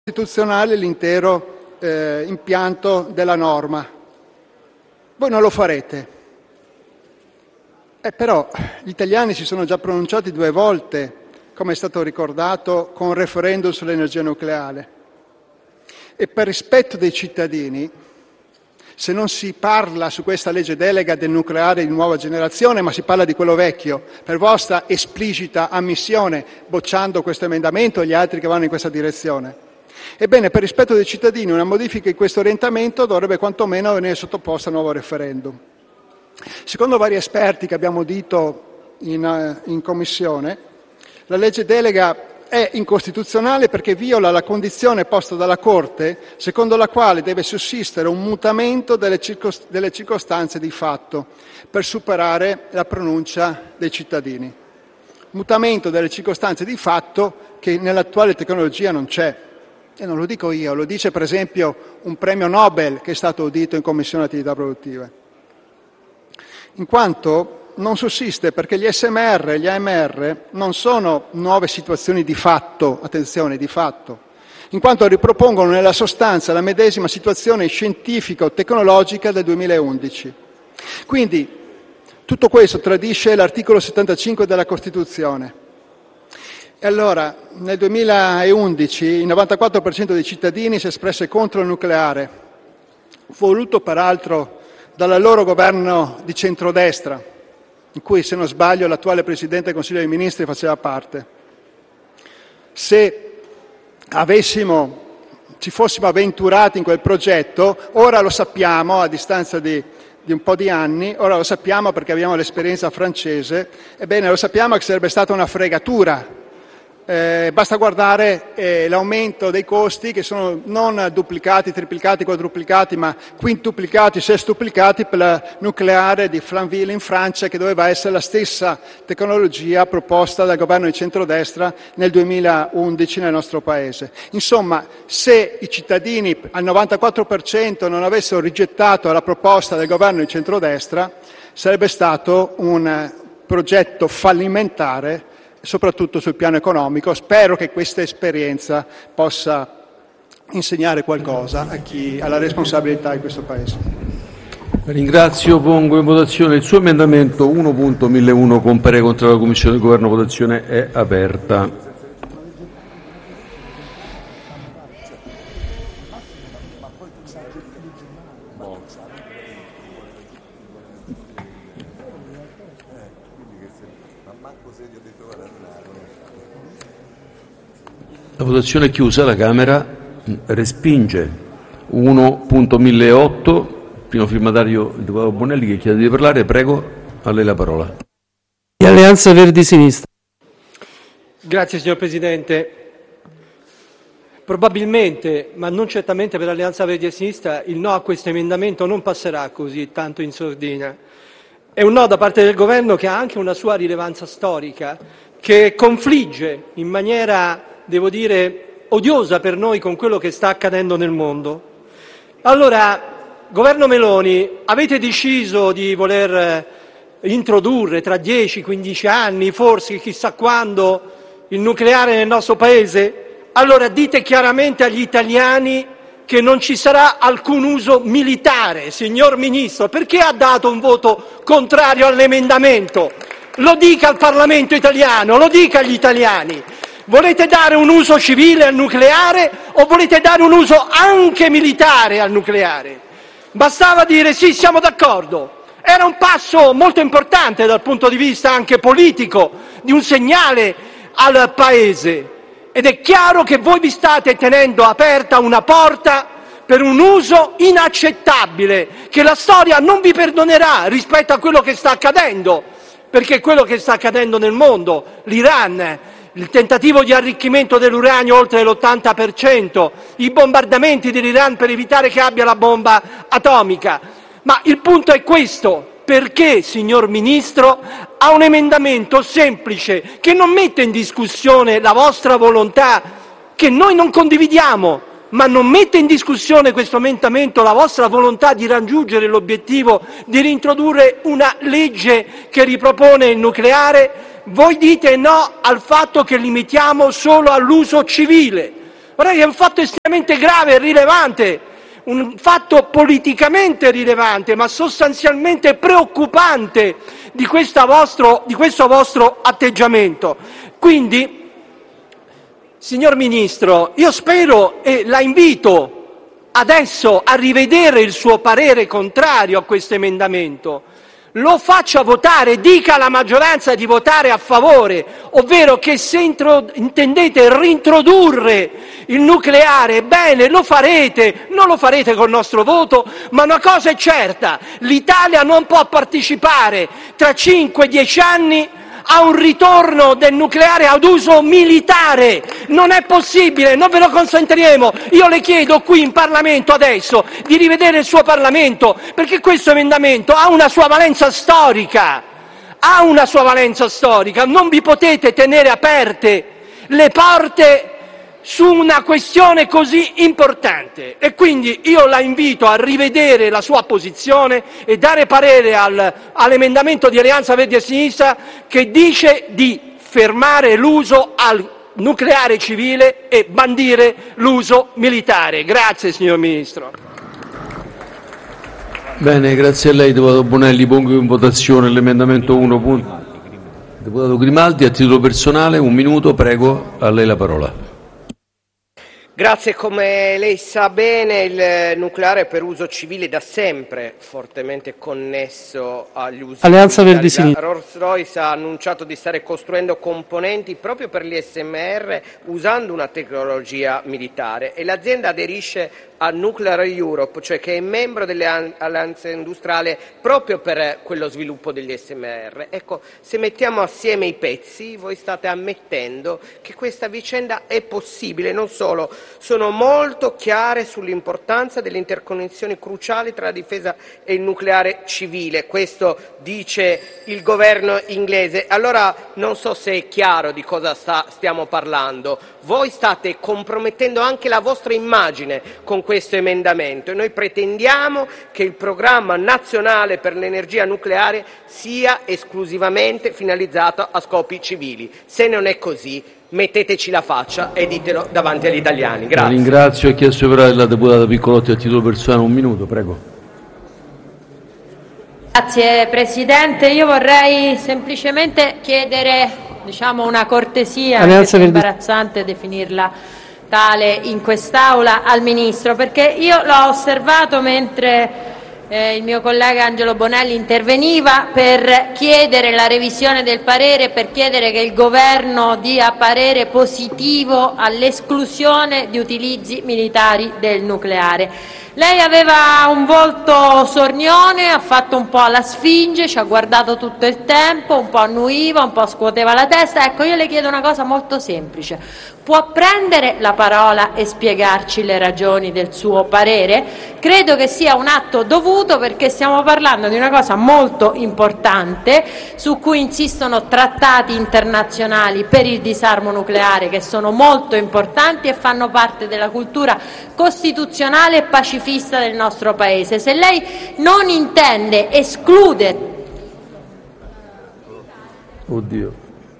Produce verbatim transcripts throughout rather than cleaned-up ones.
costituzionale l'intero eh, impianto della norma. Voi non lo farete. Eh, però gli italiani si sono già pronunciati due volte, come è stato ricordato, con un referendum sull'energia nucleare. E per rispetto dei cittadini, se non si parla su questa legge delega del nucleare di nuova generazione, ma si parla di quello vecchio, per vostra esplicita ammissione, bocciando questo emendamento e gli altri che vanno in questa direzione. Ebbene, per rispetto dei cittadini, una modifica di questo orientamento dovrebbe quantomeno venire sottoposta a nuovo referendum. Secondo vari esperti che abbiamo udito in, in Commissione, la legge delega è incostituzionale perché viola la condizione posta dalla Corte, secondo la quale deve sussistere un mutamento delle, circost- delle circostanze di fatto per superare la pronuncia dei cittadini. Mutamento delle circostanze di fatto che nell'attuale tecnologia non c'è. E non lo dico io, lo dice per esempio un premio Nobel che è stato udito in Commissione Attività Produttive. In quanto non sussiste perché gli S M R e gli A M R non sono nuove situazioni di fatto, attenzione, di fatto, in quanto ripropongono nella sostanza la medesima situazione scientifico-tecnologica del duemilaundici. Quindi tutto questo tradisce l'articolo settantacinque della Costituzione. E allora, nel duemilaundici il novantaquattro per cento dei cittadini si espresse contro il nucleare, voluto peraltro dal loro governo di centrodestra, in cui, se non sbaglio, l'attuale Presidente del Consiglio dei Ministri faceva parte. Se avessimo, ci fossimo avventurati in quel progetto, ora lo sappiamo, a distanza di, di un po' di anni, ora lo sappiamo perché abbiamo l'esperienza francese, ebbene lo sappiamo che sarebbe stata una fregatura. Eh, basta guardare eh, l'aumento dei costi che sono non duplicati, triplicati, quadruplicati, ma quintuplicati, sestuplicati per la nucleare di Flamanville in Francia, che doveva essere la stessa tecnologia proposta dal governo di centrodestra nel duemilaundici nel nostro paese. Insomma, se i cittadini al novantaquattro per cento non avessero rigettato la proposta del governo di centrodestra, sarebbe stato un progetto fallimentare, soprattutto sul piano economico. Spero che questa esperienza possa insegnare qualcosa a chi ha la responsabilità di questo Paese. Ringrazio, pongo in votazione il suo emendamento uno punto millecento con parere contrario della Commissione del Governo. Votazione è aperta. La votazione è chiusa, la Camera respinge uno punto milleotto, primo firmatario il deputato Bonelli che chiede di parlare, prego, a lei la parola. Di Alleanza Verdi Sinistra. Grazie signor Presidente. Probabilmente, ma non certamente per Alleanza Verdi e Sinistra, il no a questo emendamento non passerà così tanto in sordina. È un no da parte del Governo che ha anche una sua rilevanza storica, che confligge in maniera, devo dire, odiosa per noi con quello che sta accadendo nel mondo. Allora, Governo Meloni, avete deciso di voler introdurre tra dieci quindici anni, forse chissà quando, il nucleare nel nostro Paese? Allora dite chiaramente agli italiani che non ci sarà alcun uso militare, signor Ministro. Perché ha dato un voto contrario all'emendamento? Lo dica al Parlamento italiano, lo dica agli italiani. Volete dare un uso civile al nucleare o volete dare un uso anche militare al nucleare? Bastava dire sì, siamo d'accordo. Era un passo molto importante dal punto di vista anche politico, di un segnale al Paese. Ed è chiaro che voi vi state tenendo aperta una porta per un uso inaccettabile, che la storia non vi perdonerà rispetto a quello che sta accadendo, perché quello che sta accadendo nel mondo, l'Iran, il tentativo di arricchimento dell'uranio oltre l'ottanta per cento, i bombardamenti dell'Iran per evitare che abbia la bomba atomica. Ma il punto è questo: perché, signor Ministro, ha un emendamento semplice che non mette in discussione la vostra volontà, che noi non condividiamo, ma non mette in discussione questo emendamento la vostra volontà di raggiungere l'obiettivo di reintrodurre una legge che ripropone il nucleare? Voi dite no al fatto che limitiamo solo all'uso civile. Guardate che è un fatto estremamente grave e rilevante, un fatto politicamente rilevante, ma sostanzialmente preoccupante di, questa vostro, di questo vostro atteggiamento. Quindi, signor Ministro, io spero e la invito adesso a rivedere il suo parere contrario a questo emendamento, lo faccia votare, dica alla maggioranza di votare a favore, ovvero che se intro- intendete reintrodurre il nucleare, bene, lo farete, non lo farete col nostro voto, ma una cosa è certa, l'Italia non può partecipare tra cinque dieci anni a un ritorno del nucleare ad uso militare. Non è possibile, non ve lo consentiremo. Io le chiedo qui in Parlamento adesso di rivedere il suo Parlamento, perché questo emendamento ha una sua valenza storica, ha una sua valenza storica. Non vi potete tenere aperte le porte su una questione così importante, e quindi io la invito a rivedere la sua posizione e dare parere al, all'emendamento di Alleanza Verdi e Sinistra che dice di fermare l'uso al nucleare civile e bandire l'uso militare. Grazie, signor Ministro. Bene, grazie a lei, deputato Bonelli. Pongo in votazione l'emendamento uno. Deputato Grimaldi, a titolo personale, un minuto, prego, a lei la parola. Grazie, come lei sa bene il nucleare per uso civile da sempre fortemente connesso agli usi Alleanza militari. Verdi Sinistra. Rolls-Royce ha annunciato di stare costruendo componenti proprio per gli S M R usando una tecnologia militare, e l'azienda aderisce a Nuclear Europe, cioè che è membro dell'alleanza industriale proprio per quello sviluppo degli S M R. Ecco, se mettiamo assieme i pezzi, voi state ammettendo che questa vicenda è possibile. Non solo, sono molto chiare sull'importanza delle interconnessioni cruciali tra la difesa e il nucleare civile. Questo dice il governo inglese. Allora non so se è chiaro di cosa sta, stiamo parlando. Voi state compromettendo anche la vostra immagine con questo emendamento, e noi pretendiamo che il programma nazionale per l'energia nucleare sia esclusivamente finalizzato a scopi civili. Se non è così, metteteci la faccia e ditelo davanti agli italiani. Grazie. La ringrazio. Ha chiesto di parlare la deputata Piccolotti a titolo personale, un minuto, prego. Grazie Presidente, io vorrei semplicemente chiedere, diciamo, una cortesia, perché è imbarazzante definirla tale in quest'Aula, al Ministro, perché io l'ho osservato mentre eh, il mio collega Angelo Bonelli interveniva per chiedere la revisione del parere, per chiedere che il Governo dia parere positivo all'esclusione di utilizzi militari del nucleare. Lei aveva un volto sornione, ha fatto un po' la sfinge, ci ha guardato tutto il tempo, un po' annuiva, un po' scuoteva la testa. Ecco, io le chiedo una cosa molto semplice. Può prendere la parola e spiegarci le ragioni del suo parere? Credo che sia un atto dovuto, perché stiamo parlando di una cosa molto importante su cui insistono trattati internazionali per il disarmo nucleare, che sono molto importanti e fanno parte della cultura costituzionale e pacifista del nostro Paese. Se lei non intende escludere... Oddio.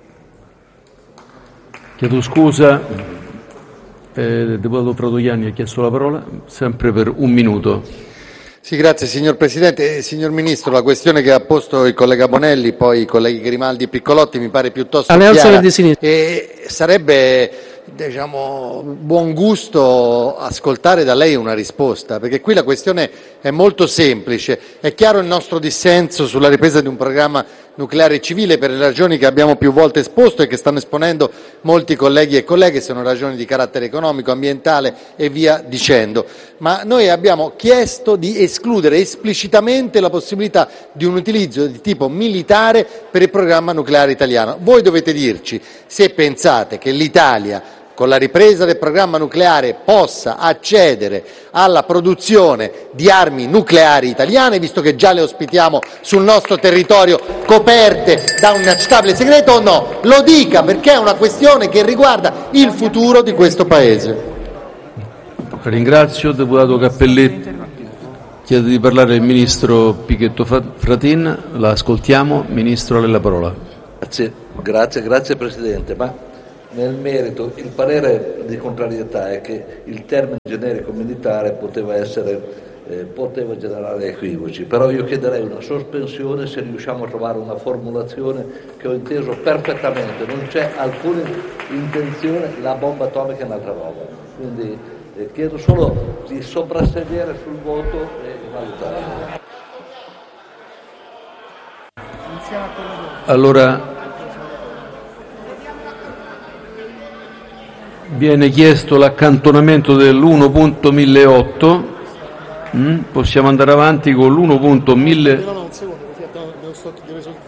Chiedo scusa, eh, il deputato Fratoianni ha chiesto la parola, sempre per un minuto. Sì, grazie signor Presidente. Eh, signor Ministro, la questione che ha posto il collega Bonelli, poi i colleghi Grimaldi e Piccolotti, mi pare piuttosto Alleanza chiara. Verdi e Sinistra. E sarebbe, diciamo, buon gusto ascoltare da lei una risposta, perché qui la questione è molto semplice. È chiaro il nostro dissenso sulla ripresa di un programma nucleare civile per le ragioni che abbiamo più volte esposto e che stanno esponendo molti colleghi e colleghe, sono ragioni di carattere economico, ambientale e via dicendo. Ma noi abbiamo chiesto di escludere esplicitamente la possibilità di un utilizzo di tipo militare per il programma nucleare italiano. Voi dovete dirci se pensate che l'Italia, con la ripresa del programma nucleare, possa accedere alla produzione di armi nucleari italiane, visto che già le ospitiamo sul nostro territorio, coperte da un inaccettabile segreto, o no? Lo dica, perché è una questione che riguarda il futuro di questo Paese. Ringrazio. Deputato Cappelletti, chiede di parlare il Ministro Pichetto Fratin. La ascoltiamo. Ministro, a lei la parola. Grazie, grazie, grazie Presidente. Ma Nel merito, il parere di contrarietà è che il termine generico militare poteva essere eh, poteva generare equivoci, però io chiederei una sospensione se riusciamo a trovare una formulazione che ho inteso perfettamente, non c'è alcuna intenzione, la bomba atomica è un'altra roba, quindi eh, chiedo solo di soprassedere sul voto e valutare. Allora, viene chiesto l'accantonamento dell'uno punto milleotto, mm? Possiamo andare avanti con l'uno punto mille. No, no, un secondo, devo sto dire solo.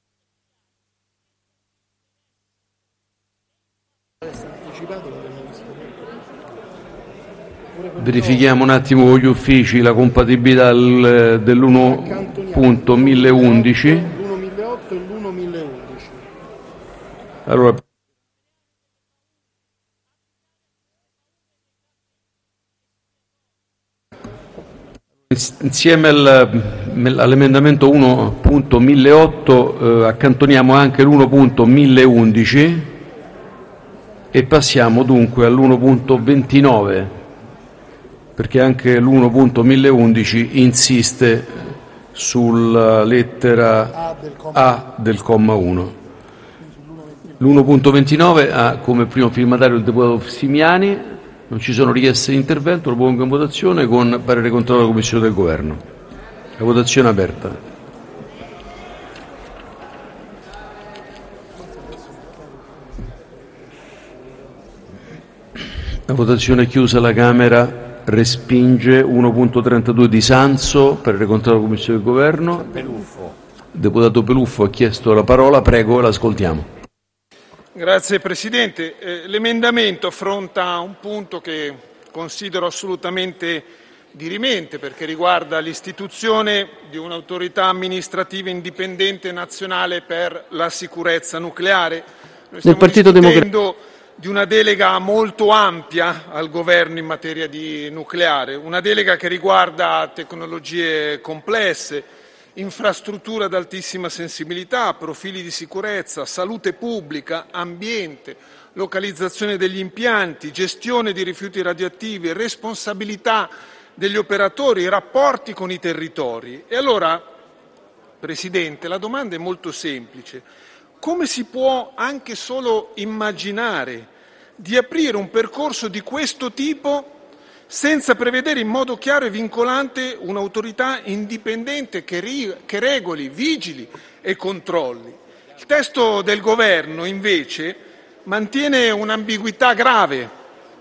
Verifichiamo un attimo con gli uffici la compatibilità dell'uno punto milleundici. L'uno milleotto e l'uno milleundici. Allora, insieme al, all'emendamento uno punto milleotto eh, accantoniamo anche l'uno punto milleundici e passiamo dunque all'uno punto ventinove, perché anche l'uno punto milleundici insiste sulla lettera A del comma uno. L'uno punto ventinove ha come primo firmatario il deputato Simiani. Non ci sono richieste di intervento, lo pongo in votazione con parere contrario della Commissione del Governo. La votazione è aperta. La votazione è chiusa, la Camera respinge. uno punto trentadue di Sanso, parere contrario della Commissione del Governo. Peluffo. Il deputato Peluffo ha chiesto la parola, prego, l'ascoltiamo. Grazie Presidente. Eh, l'emendamento affronta un punto che considero assolutamente dirimente perché riguarda l'istituzione di un'autorità amministrativa indipendente nazionale per la sicurezza nucleare. Noi stiamo Partito discutendo di una delega molto ampia al Governo in materia di nucleare, una delega che riguarda tecnologie complesse, infrastrutture ad altissima sensibilità, profili di sicurezza, salute pubblica, ambiente, localizzazione degli impianti, gestione di rifiuti radioattivi, responsabilità degli operatori, rapporti con i territori. E allora, Presidente, la domanda è molto semplice. Come si può anche solo immaginare di aprire un percorso di questo tipo senza prevedere in modo chiaro e vincolante un'autorità indipendente che, ri- che regoli, vigili e controlli? Il testo del Governo, invece, mantiene un'ambiguità grave.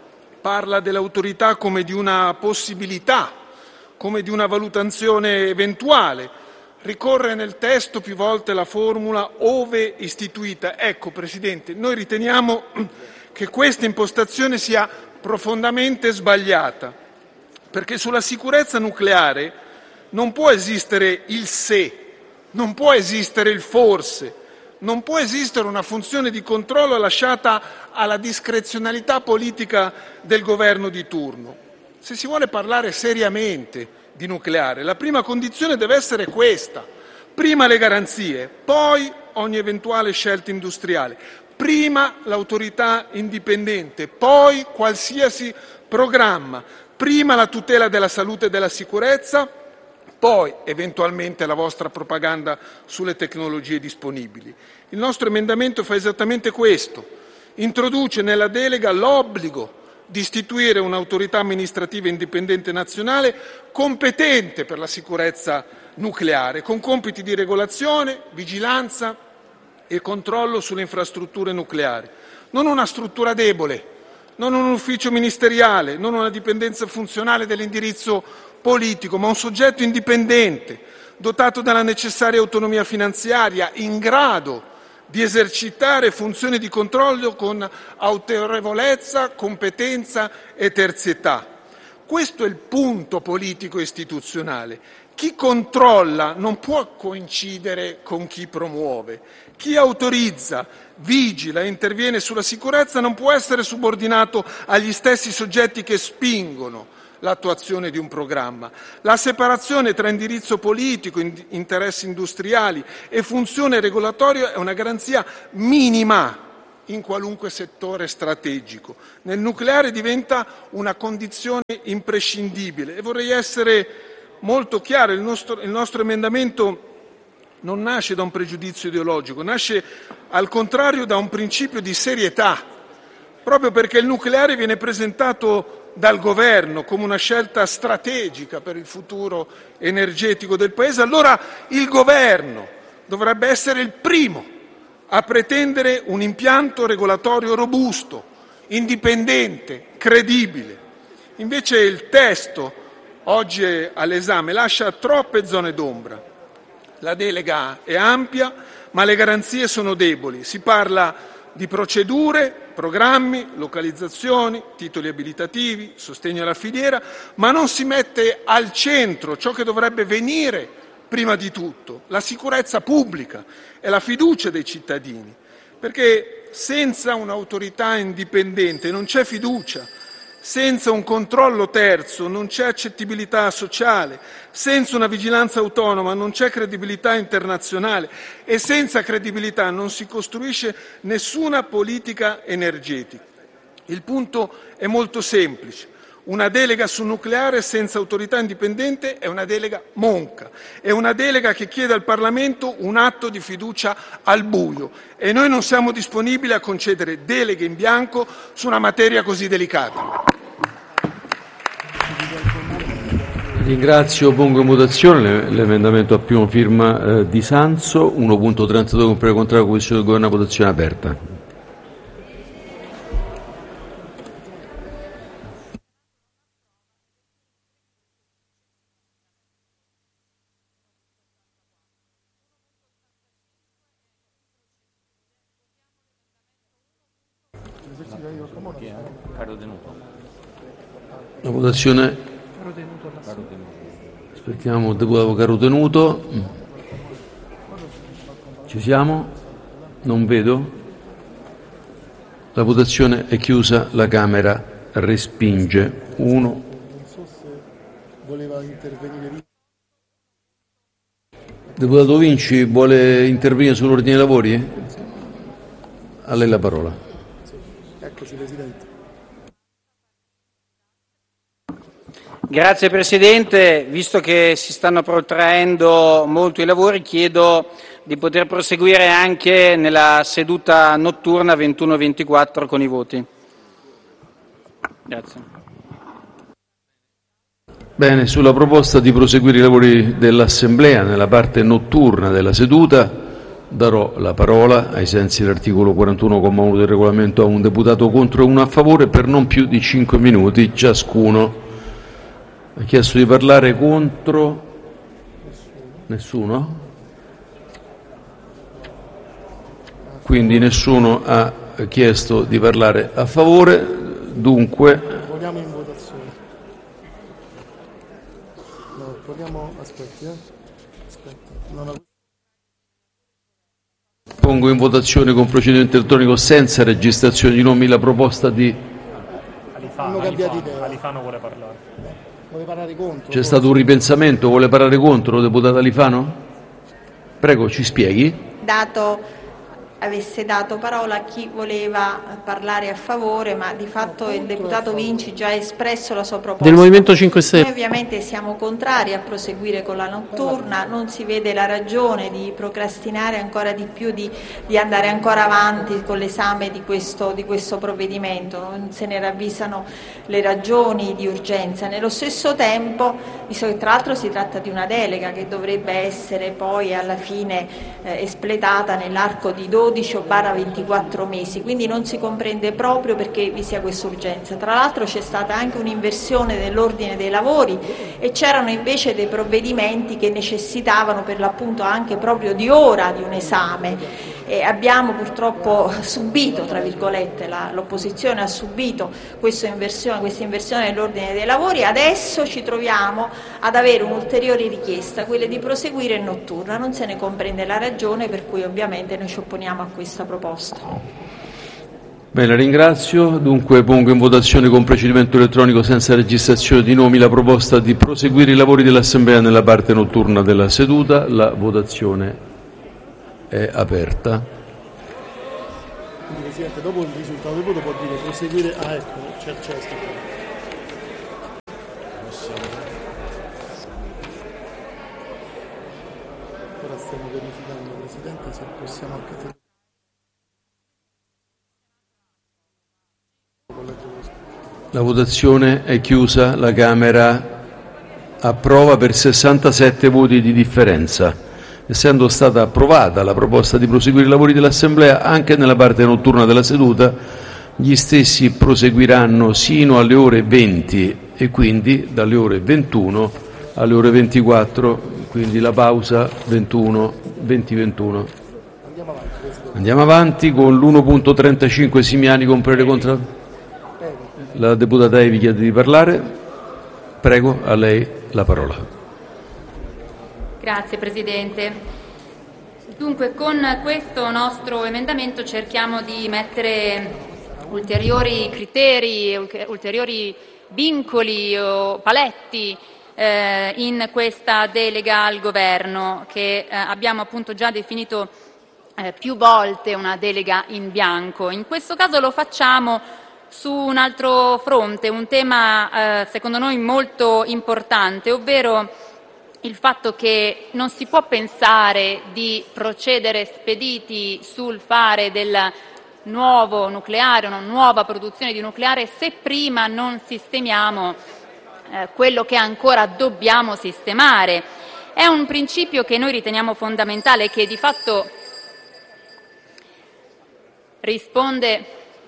Parla dell'autorità come di una possibilità, come di una valutazione eventuale. Ricorre nel testo più volte la formula ove istituita. Ecco, Presidente, noi riteniamo che questa impostazione sia profondamente sbagliata, perché sulla sicurezza nucleare non può esistere il se, non può esistere il forse, non può esistere una funzione di controllo lasciata alla discrezionalità politica del governo di turno. Se si vuole parlare seriamente di nucleare, la prima condizione deve essere questa: prima le garanzie, poi ogni eventuale scelta industriale. Prima l'autorità indipendente, poi qualsiasi programma, prima la tutela della salute e della sicurezza, poi eventualmente la vostra propaganda sulle tecnologie disponibili. Il nostro emendamento fa esattamente questo, introduce nella delega l'obbligo di istituire un'autorità amministrativa indipendente nazionale competente per la sicurezza nucleare, con compiti di regolazione, vigilanza e controllo sulle infrastrutture nucleari. Non una struttura debole, non un ufficio ministeriale, non una dipendenza funzionale dell'indirizzo politico, ma un soggetto indipendente, dotato della necessaria autonomia finanziaria, in grado di esercitare funzioni di controllo con autorevolezza, competenza e terzietà. Questo è il punto politico istituzionale. Chi controlla non può coincidere con chi promuove. Chi autorizza, vigila e interviene sulla sicurezza non può essere subordinato agli stessi soggetti che spingono l'attuazione di un programma. La separazione tra indirizzo politico, interessi industriali e funzione regolatoria è una garanzia minima in qualunque settore strategico. Nel nucleare diventa una condizione imprescindibile e vorrei essere molto chiaro, il nostro, il nostro emendamento non nasce da un pregiudizio ideologico, nasce al contrario da un principio di serietà, proprio perché il nucleare viene presentato dal governo come una scelta strategica per il futuro energetico del Paese. Allora il governo dovrebbe essere il primo a pretendere un impianto regolatorio robusto, indipendente, credibile. Invece il testo oggi all'esame lascia troppe zone d'ombra. La delega è ampia, ma le garanzie sono deboli. Si parla di procedure, programmi, localizzazioni, titoli abilitativi, sostegno alla filiera, ma non si mette al centro ciò che dovrebbe venire prima di tutto, la sicurezza pubblica e la fiducia dei cittadini, perché senza un'autorità indipendente non c'è fiducia, senza un controllo terzo non c'è accettibilità sociale, senza una vigilanza autonoma non c'è credibilità internazionale e senza credibilità non si costruisce nessuna politica energetica. Il punto è molto semplice. Una delega sul nucleare senza autorità indipendente è una delega monca, è una delega che chiede al Parlamento un atto di fiducia al buio e noi non siamo disponibili a concedere deleghe in bianco su una materia così delicata. Ringrazio, pongo in votazione l'emendamento a prima firma eh, di Sanso, uno punto trentadue con parere contrario, Commissione del Governo, votazione aperta. La votazione. Aspettiamo il deputato Carotenuto. Ci siamo? Non vedo. La votazione è chiusa, la Camera respinge. Uno. Non so se voleva intervenire. Deputato Vinci, vuole intervenire sull'ordine dei lavori? A lei la parola. Eccoci, Presidente. Grazie Presidente, visto che si stanno protraendo molto i lavori chiedo di poter proseguire anche nella seduta notturna ventuno ventiquattro con i voti. Grazie. Bene, sulla proposta di proseguire i lavori dell'Assemblea nella parte notturna della seduta darò la parola, ai sensi dell'articolo quarantuno comma uno del regolamento, a un deputato contro e uno a favore per non più di cinque minuti ciascuno. Ha chiesto di parlare contro? Nessuno? Quindi nessuno ha chiesto di parlare a favore, dunque... Vogliamo in votazione. No, vogliamo... Aspetti, eh. Aspetta. Non ho... Pongo in votazione con procedimento elettronico senza registrazione di nomi la proposta di... Alifano, Alifano, Alifano vuole parlare. Vuole parlare contro? C'è stato un ripensamento, vuole parlare contro, deputato Alifano? Prego, ci spieghi. Dato, avesse dato parola a chi voleva parlare a favore, ma di fatto il deputato Vinci già ha espresso la sua proposta. Del Movimento cinque Stelle. Noi ovviamente siamo contrari a proseguire con la notturna, non si vede la ragione di procrastinare ancora di più, di, di andare ancora avanti con l'esame di questo, di questo provvedimento, non se ne ravvisano le ragioni di urgenza. Nello stesso tempo, visto che tra l'altro si tratta di una delega che dovrebbe essere poi alla fine eh, espletata nell'arco di dodici o ventiquattro mesi, quindi non si comprende proprio perché vi sia questa urgenza. Tra l'altro c'è stata anche un'inversione dell'ordine dei lavori e c'erano invece dei provvedimenti che necessitavano per l'appunto anche proprio di ora di un esame. E abbiamo purtroppo subito, tra virgolette, la, l'opposizione ha subito questa inversione, questa inversione dell'ordine dei lavori. Adesso ci troviamo ad avere un'ulteriore richiesta, quella di proseguire in notturna. Non se ne comprende la ragione, per cui ovviamente noi ci opponiamo a questa proposta. Bene, ringrazio. Dunque pongo in votazione con procedimento elettronico senza registrazione di nomi la proposta di proseguire i lavori dell'Assemblea nella parte notturna della seduta. La votazione è aperta. Presidente, dopo il risultato del voto può dire proseguire. Ah, ecco, c'è il cesto. Ora stiamo verificando, Presidente, se possiamo anche. La votazione è chiusa, la Camera approva per sessantasette voti di differenza. Essendo stata approvata la proposta di proseguire i lavori dell'Assemblea, anche nella parte notturna della seduta, gli stessi proseguiranno sino alle ore venti e quindi dalle ore ventuno alle ore ventiquattro, quindi la pausa ventuno, venti ventuno. Andiamo avanti con l'uno punto trentacinque Simiani con parere contrario. La deputata Evi chiede di parlare. Prego, a lei la parola. Grazie Presidente. Dunque, con questo nostro emendamento cerchiamo di mettere ulteriori criteri, ulteriori vincoli o paletti eh, in questa delega al Governo che eh, abbiamo appunto già definito eh, più volte una delega in bianco. In questo caso lo facciamo su un altro fronte, un tema eh, secondo noi molto importante, ovvero il fatto che non si può pensare di procedere spediti sul fare del nuovo nucleare, una nuova produzione di nucleare, se prima non sistemiamo eh, quello che ancora dobbiamo sistemare. È un principio che noi riteniamo fondamentale, che di fatto risponde,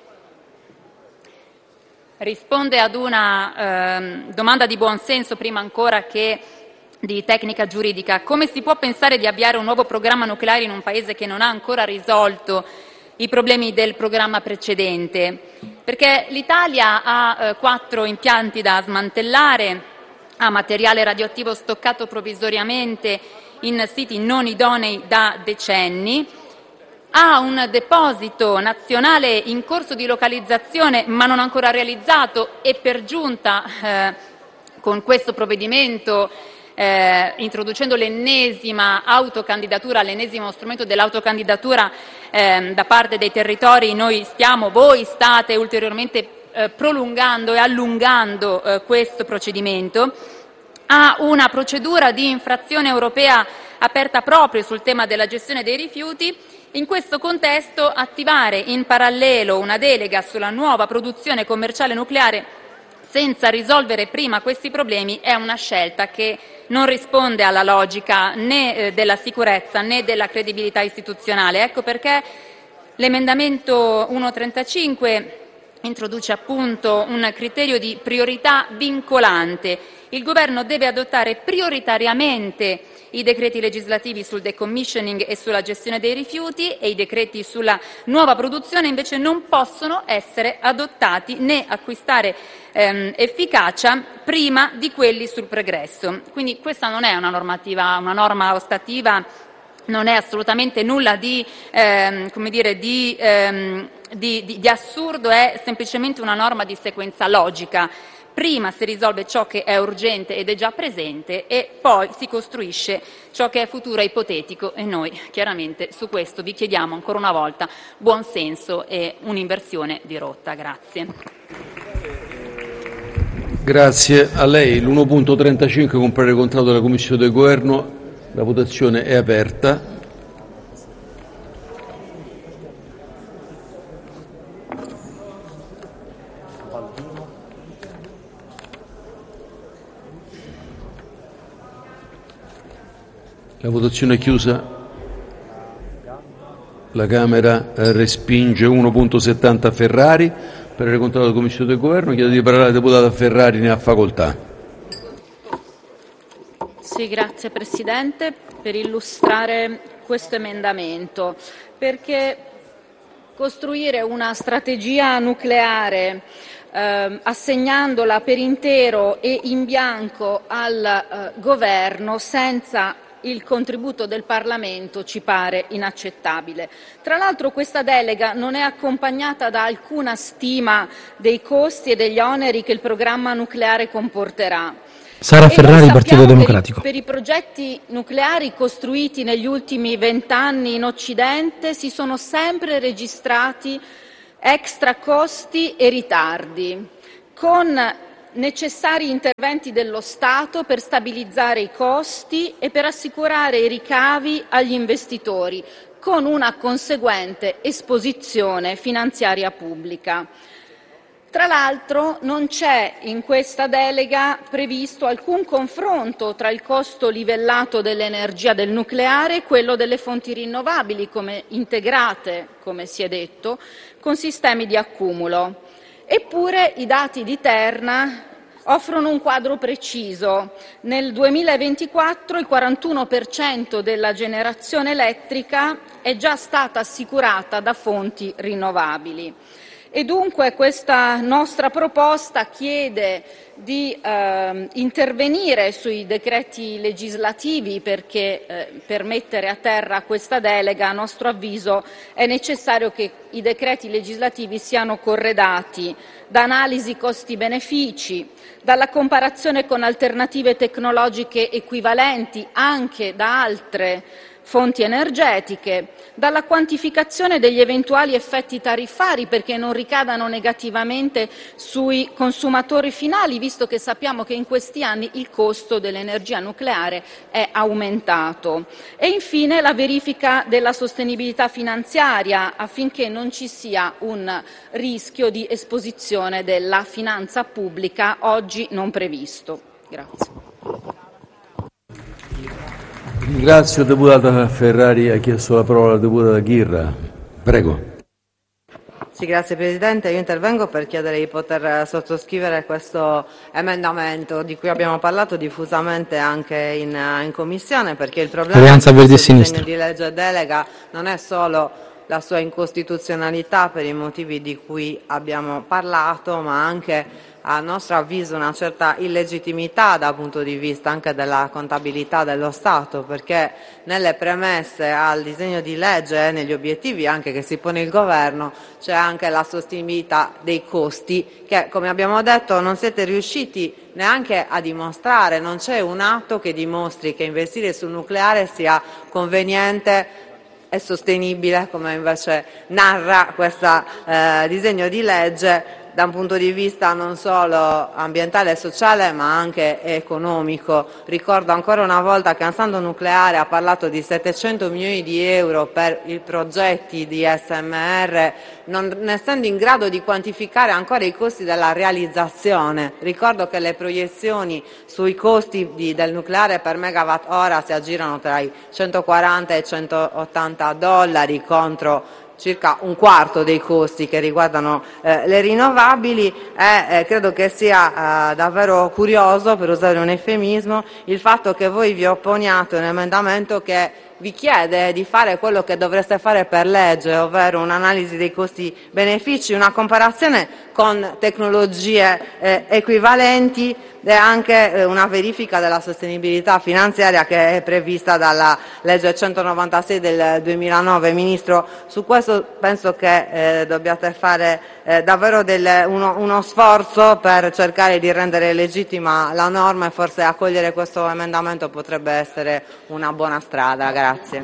risponde ad una eh, domanda di buonsenso prima ancora che di tecnica giuridica. Come si può pensare di avviare un nuovo programma nucleare in un Paese che non ha ancora risolto i problemi del programma precedente? Perché l'Italia ha eh, quattro impianti da smantellare, ha materiale radioattivo stoccato provvisoriamente in siti non idonei da decenni, ha un deposito nazionale in corso di localizzazione ma non ancora realizzato e per giunta eh, con questo provvedimento Eh, introducendo l'ennesima autocandidatura, l'ennesimo strumento dell'autocandidatura eh, da parte dei territori, noi stiamo, voi state ulteriormente eh, prolungando e allungando eh, questo procedimento. Ha una procedura di infrazione europea aperta proprio sul tema della gestione dei rifiuti. In questo contesto, attivare in parallelo una delega sulla nuova produzione commerciale nucleare senza risolvere prima questi problemi è una scelta che non risponde alla logica né eh, della sicurezza né della credibilità istituzionale. Ecco perché l'emendamento uno trentacinque introduce appunto un criterio di priorità vincolante. Il Governo deve adottare prioritariamente i decreti legislativi sul decommissioning e sulla gestione dei rifiuti e i decreti sulla nuova produzione invece non possono essere adottati né acquistare ehm, efficacia prima di quelli sul pregresso. Quindi questa non è una normativa, una norma ostativa, non è assolutamente nulla di, ehm, come dire, di, ehm, di, di, di assurdo, è semplicemente una norma di sequenza logica. Prima si risolve ciò che è urgente ed è già presente e poi si costruisce ciò che è futuro e ipotetico e noi chiaramente su questo vi chiediamo ancora una volta buon senso e un'inversione di rotta. Grazie. Grazie a lei. l'uno punto trentacinque con parere contrario della Commissione del Governo. La votazione è aperta. La votazione è chiusa. La Camera respinge uno punto settanta Ferrari. Per il contrario della Commissione del Governo, chiedo di parlare la deputata Ferrari, ne ha facoltà. Sì, grazie Presidente, per illustrare questo emendamento, perché costruire una strategia nucleare eh, assegnandola per intero e in bianco al eh, Governo senza il contributo del Parlamento ci pare inaccettabile. Tra l'altro questa delega non è accompagnata da alcuna stima dei costi e degli oneri che il programma nucleare comporterà. Sara Ferrari, Partito Democratico. Per i, per i progetti nucleari costruiti negli ultimi vent'anni in Occidente si sono sempre registrati extra costi e ritardi, con necessari interventi dello Stato per stabilizzare i costi e per assicurare i ricavi agli investitori, con una conseguente esposizione finanziaria pubblica. Tra l'altro non c'è in questa delega previsto alcun confronto tra il costo livellato dell'energia del nucleare e quello delle fonti rinnovabili, come integrate, come si è detto, con sistemi di accumulo. Eppure i dati di Terna offrono un quadro preciso. Nel duemilaventiquattro il quarantuno per cento della generazione elettrica è già stata assicurata da fonti rinnovabili. E dunque questa nostra proposta chiede di eh, intervenire sui decreti legislativi perché eh, per mettere a terra questa delega, a nostro avviso, è necessario che i decreti legislativi siano corredati da analisi costi-benefici, dalla comparazione con alternative tecnologiche equivalenti anche da altre fonti energetiche, dalla quantificazione degli eventuali effetti tariffari perché non ricadano negativamente sui consumatori finali, visto che sappiamo che in questi anni il costo dell'energia nucleare è aumentato. E infine la verifica della sostenibilità finanziaria affinché non ci sia un rischio di esposizione della finanza pubblica oggi non previsto. Grazie. Ringrazio deputata Ferrari, ha chiesto la parola la deputata Ghirra. Prego. Sì, grazie Presidente. Io intervengo per chiedere di poter sottoscrivere questo emendamento di cui abbiamo parlato diffusamente anche in, in Commissione, perché il problema Alleanza Verdi e del Sinistra disegno di legge delega non è solo la sua incostituzionalità per i motivi di cui abbiamo parlato, ma anche a nostro avviso una certa illegittimità dal punto di vista anche della contabilità dello Stato, perché nelle premesse al disegno di legge e negli obiettivi anche che si pone il Governo c'è anche la sostenibilità dei costi che, come abbiamo detto, non siete riusciti neanche a dimostrare. Non c'è un atto che dimostri che investire sul nucleare sia conveniente è sostenibile, come invece narra questo eh, disegno di legge, da un punto di vista non solo ambientale e sociale ma anche economico. Ricordo ancora una volta che Ansaldo Nucleare ha parlato di settecento milioni di euro per i progetti di S M R, non essendo in grado di quantificare ancora i costi della realizzazione. Ricordo che le proiezioni sui costi di, del nucleare per megawatt ora si aggirano tra i centoquaranta e i centottanta dollari contro circa un quarto dei costi che riguardano eh, le rinnovabili e eh, credo che sia eh, davvero curioso, per usare un eufemismo, il fatto che voi vi opponiate a un emendamento che vi chiede di fare quello che dovreste fare per legge, ovvero un'analisi dei costi-benefici, una comparazione con tecnologie eh, equivalenti e anche eh, una verifica della sostenibilità finanziaria che è prevista dalla legge centonovantasei del duemilanove. Ministro, su questo penso che eh, dobbiate fare eh, davvero del, uno, uno sforzo per cercare di rendere legittima la norma e forse accogliere questo emendamento potrebbe essere una buona strada. Grazie.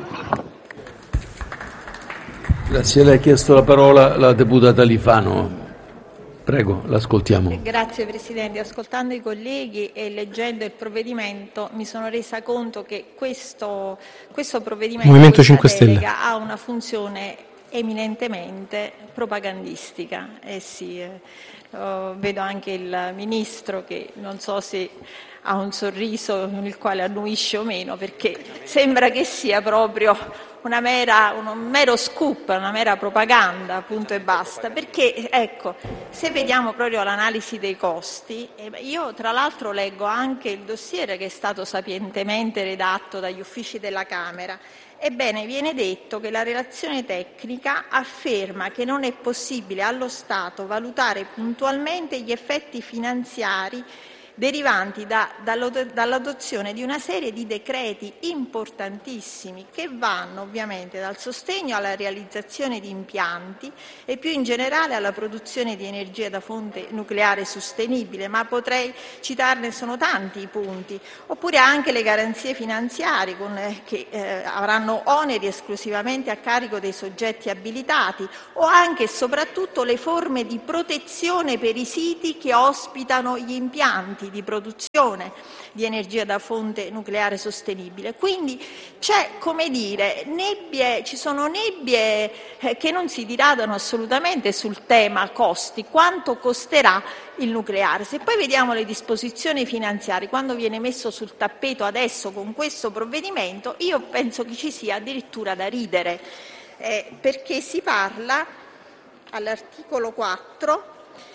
Grazie. Lei ha chiesto la parola la deputata Alifano. Prego, l'ascoltiamo. Grazie Presidente. Ascoltando i colleghi e leggendo il provvedimento mi sono resa conto che questo, questo provvedimento Movimento cinque Stelle ha una funzione eminentemente propagandistica. Eh sì, eh, oh, vedo anche il Ministro che non so se ha un sorriso con il quale annuisce o meno, perché sembra che sia proprio una mera, un mero scoop, una mera propaganda, punto e basta. Perché, ecco, se vediamo proprio l'analisi dei costi, eh, io tra l'altro leggo anche il dossier che è stato sapientemente redatto dagli uffici della Camera. Ebbene, viene detto che la relazione tecnica afferma che non è possibile allo Stato valutare puntualmente gli effetti finanziari derivanti da, dall'adozione di una serie di decreti importantissimi che vanno ovviamente dal sostegno alla realizzazione di impianti e più in generale alla produzione di energia da fonte nucleare sostenibile, ma potrei citarne, sono tanti i punti, oppure anche le garanzie finanziarie con, eh, che eh, avranno oneri esclusivamente a carico dei soggetti abilitati, o anche e soprattutto le forme di protezione per i siti che ospitano gli impianti di produzione di energia da fonte nucleare sostenibile. Quindi c'è, come dire, nebbie, ci sono nebbie eh, che non si diradano assolutamente sul tema costi, quanto costerà il nucleare. Se poi vediamo le disposizioni finanziarie, quando viene messo sul tappeto adesso con questo provvedimento, io penso che ci sia addirittura da ridere, eh, perché si parla all'articolo quattro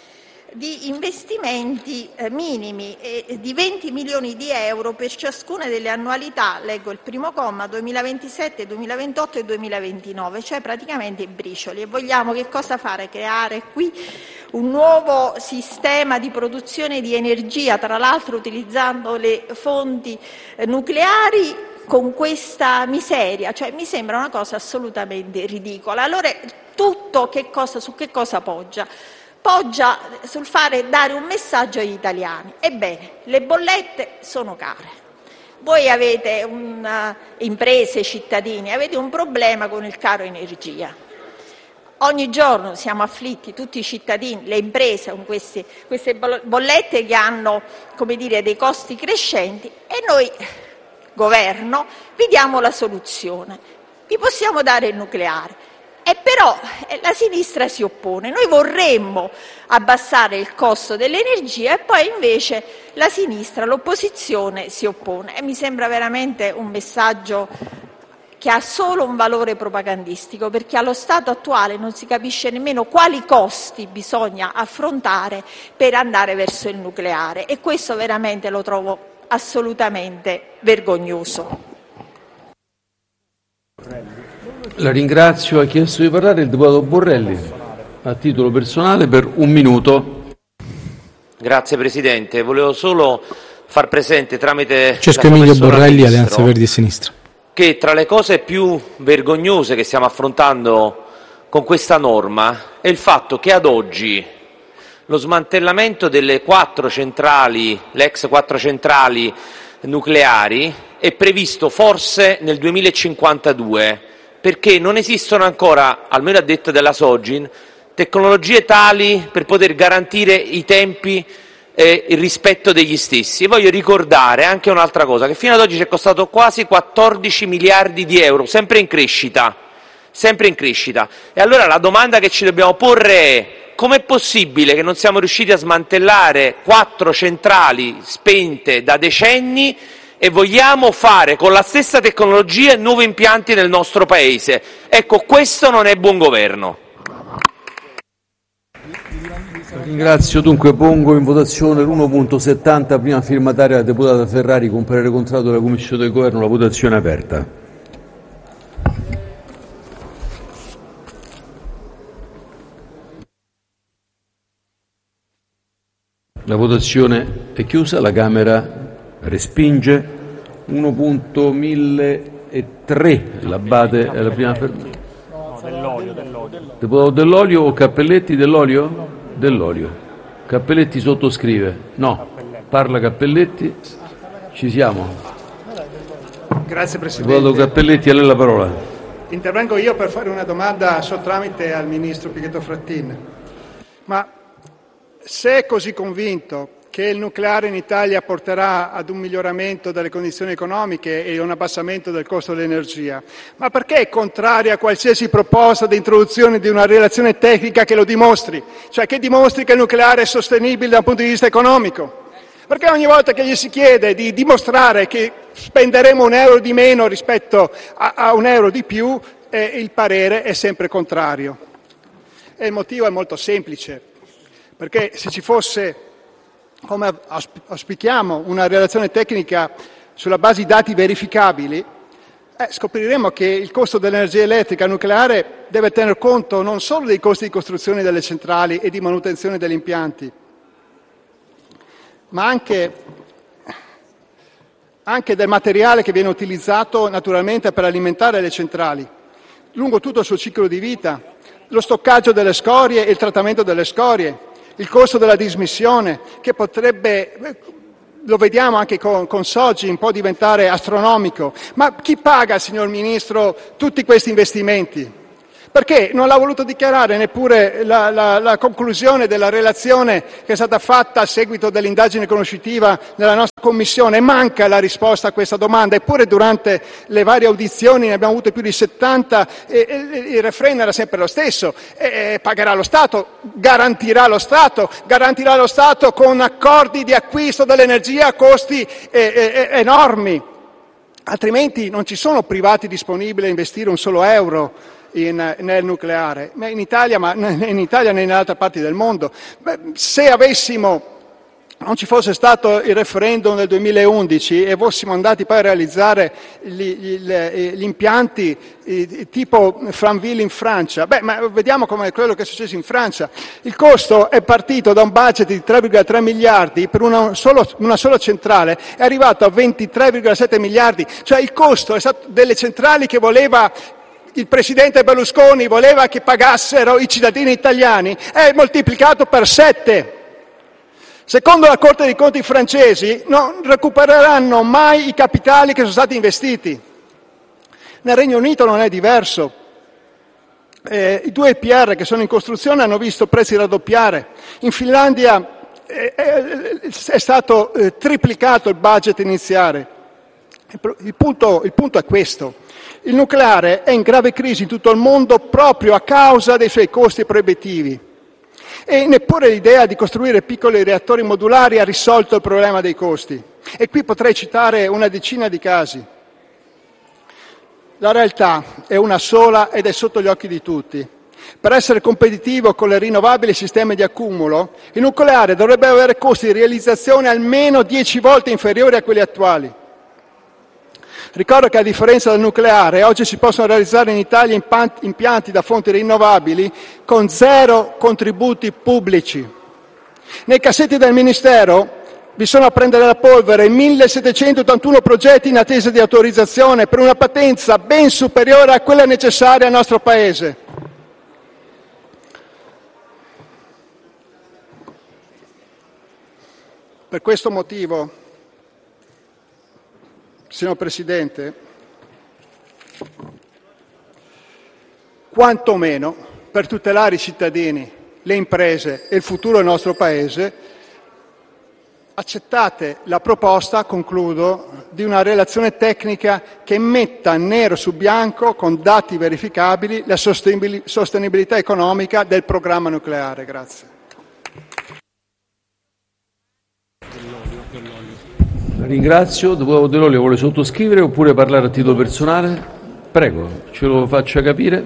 di investimenti eh, minimi eh, di venti milioni di euro per ciascuna delle annualità, leggo il primo comma, duemilaventisette, duemilaventotto e duemilaventinove, cioè praticamente i bricioli. E vogliamo che cosa fare? Creare qui un nuovo sistema di produzione di energia, tra l'altro utilizzando le fonti eh, nucleari, con questa miseria? Cioè, mi sembra una cosa assolutamente ridicola. Allora, tutto che cosa, su che cosa poggia? Poggia sul fare dare un messaggio agli italiani. Ebbene, le bollette sono care. Voi avete una, imprese, cittadini, avete un problema con il caro energia. Ogni giorno siamo afflitti, tutti i cittadini, le imprese, con questi, queste bollette che hanno, come dire, dei costi crescenti, e noi, governo, vi diamo la soluzione. Vi possiamo dare il nucleare. E però eh, la sinistra si oppone. Noi vorremmo abbassare il costo dell'energia e poi invece la sinistra, l'opposizione, si oppone. E mi sembra veramente un messaggio che ha solo un valore propagandistico, perché allo stato attuale non si capisce nemmeno quali costi bisogna affrontare per andare verso il nucleare, e questo veramente lo trovo assolutamente vergognoso. La ringrazio. Ha chiesto di parlare il deputato Borrelli a titolo personale per un minuto. Grazie Presidente, volevo solo far presente tramite Francesco Emilio Borrelli, Alleanza Verdi e Sinistra, che tra le cose più vergognose che stiamo affrontando con questa norma è il fatto che ad oggi lo smantellamento delle quattro centrali, le ex quattro centrali nucleari, è previsto forse nel duemilacinquantadue, perché non esistono ancora, almeno a detta della Sogin, tecnologie tali per poter garantire i tempi e il rispetto degli stessi. E voglio ricordare anche un'altra cosa, che fino ad oggi ci è costato quasi quattordici miliardi di euro, sempre in crescita, sempre in crescita. E allora la domanda che ci dobbiamo porre è: com'è possibile che non siamo riusciti a smantellare quattro centrali spente da decenni e vogliamo fare con la stessa tecnologia nuovi impianti nel nostro Paese? Ecco, questo non è buon governo. Ringrazio. Dunque pongo in votazione l'uno punto settanta, prima firmataria la deputata Ferrari, con parere contrario della Commissione del Governo. La votazione è aperta. La votazione è chiusa. La Camera respinge. uno punto milletre, l'Abbate è la prima fermata. No, dell'olio, dell'olio. Deputato Dell'Olio o Cappelletti? Dell'Olio? Dell'Olio. Cappelletti sottoscrive? No. Parla Cappelletti. Ci siamo. Grazie Presidente. Deputato Cappelletti, a lei la parola. Intervengo io per fare una domanda a suo tramite al Ministro Pichetto Frattin. Ma se è così convinto che il nucleare in Italia porterà ad un miglioramento delle condizioni economiche e un abbassamento del costo dell'energia, ma perché è contraria a qualsiasi proposta di introduzione di una relazione tecnica che lo dimostri, cioè che dimostri che il nucleare è sostenibile dal punto di vista economico? Perché ogni volta che gli si chiede di dimostrare che spenderemo un euro di meno rispetto a, a un euro di più, eh, il parere è sempre contrario. E il motivo è molto semplice, perché se ci fosse, come auspichiamo, una relazione tecnica sulla base di dati verificabili, eh, scopriremo che il costo dell'energia elettrica nucleare deve tener conto non solo dei costi di costruzione delle centrali e di manutenzione degli impianti, ma anche, anche del materiale che viene utilizzato naturalmente per alimentare le centrali, lungo tutto il suo ciclo di vita, lo stoccaggio delle scorie e il trattamento delle scorie, il costo della dismissione, che potrebbe, lo vediamo anche con, con Sogin, può diventare astronomico. Ma chi paga, signor Ministro, tutti questi investimenti? Perché non l'ha voluto dichiarare neppure la, la, la conclusione della relazione che è stata fatta a seguito dell'indagine conoscitiva nella nostra Commissione. Manca la risposta a questa domanda, eppure durante le varie audizioni ne abbiamo avute più di settanta e, e il refrain era sempre lo stesso: e, e pagherà lo Stato, garantirà lo Stato, garantirà lo Stato con accordi di acquisto dell'energia a costi e, e, enormi, altrimenti non ci sono privati disponibili a investire un solo euro In, nel nucleare, in Italia, ma in Italia né in altre parti del mondo. Beh, se avessimo, non ci fosse stato il referendum del duemilaundici e fossimo andati poi a realizzare gli, gli, gli impianti tipo Franville in Francia, beh, ma vediamo come quello che è successo in Francia. Il costo è partito da un budget di tre virgola tre miliardi per una, solo, una sola centrale, è arrivato a ventitré virgola sette miliardi, cioè il costo è stato delle centrali che voleva il presidente Berlusconi, voleva che pagassero i cittadini italiani, è moltiplicato per sette. Secondo la Corte dei Conti francesi non recupereranno mai i capitali che sono stati investiti. Nel Regno Unito non è diverso. Eh, I due E P R che sono in costruzione hanno visto prezzi raddoppiare. In Finlandia eh, eh, è stato eh, triplicato il budget iniziale. Il, il, punto, il punto è questo. Il nucleare è in grave crisi in tutto il mondo proprio a causa dei suoi costi proibitivi e neppure l'idea di costruire piccoli reattori modulari ha risolto il problema dei costi. E qui potrei citare una decina di casi. La realtà è una sola ed è sotto gli occhi di tutti. Per essere competitivo con le rinnovabili e sistemi di accumulo, il nucleare dovrebbe avere costi di realizzazione almeno dieci volte inferiori a quelli attuali. Ricordo che a differenza del nucleare, oggi si possono realizzare in Italia impianti da fonti rinnovabili con zero contributi pubblici. Nei cassetti del Ministero vi sono a prendere la polvere millesettecentottantuno progetti in attesa di autorizzazione per una potenza ben superiore a quella necessaria al nostro Paese. Per questo motivo, signor Presidente, quantomeno per tutelare i cittadini, le imprese e il futuro del nostro Paese, accettate la proposta, concludo, di una relazione tecnica che metta nero su bianco, con dati verificabili, la sostenibilità economica del programma nucleare. Grazie. Ringrazio. Deputato Dell'Olio, vuole sottoscrivere oppure parlare a titolo personale? Prego, ce lo faccia capire.